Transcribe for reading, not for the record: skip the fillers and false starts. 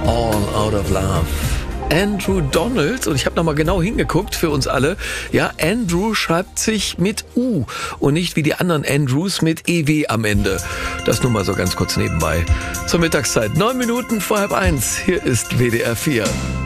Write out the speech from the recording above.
All Out of Love. Andrew Donald, und ich habe nochmal genau hingeguckt für uns alle. Ja, Andrew schreibt sich mit U und nicht wie die anderen Andrews mit EW am Ende. Das nur mal so ganz kurz nebenbei. Zur Mittagszeit, 9 Minuten vor 12:30. Hier ist WDR 4.